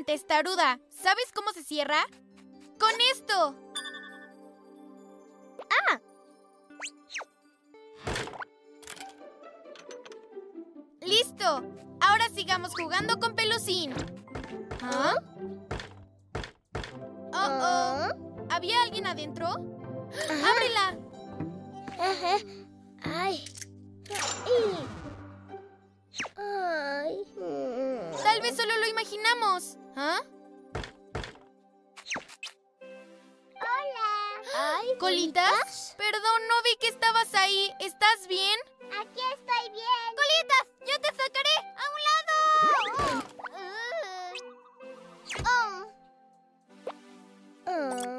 testaruda. ¿Sabes cómo se cierra? ¡Con esto! ¡Ah! ¡Listo! Ahora sigamos jugando con Pelusín. ¿Ah? ¡Oh! ¿Había alguien adentro? ¡Ábrela! Ajá. ¡Ay! ¡Ay! Tal vez solo lo imaginamos. ¿Ah? ¡Hola! Ay, ¿Colitas? Perdón, no vi que estabas ahí. ¿Estás bien? Aquí estoy bien. ¡Colitas! ¡Yo te sacaré! ¡A un lado! Oh.